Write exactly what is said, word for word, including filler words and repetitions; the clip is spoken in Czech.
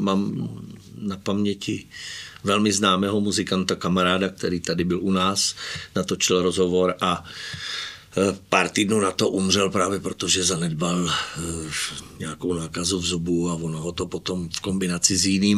mám na paměti velmi známého muzikanta, kamaráda, který tady byl u nás, natočil rozhovor a pár týdnů na to umřel právě protože zanedbal nějakou nákazu v zubu a ono ho to potom v kombinaci s jiným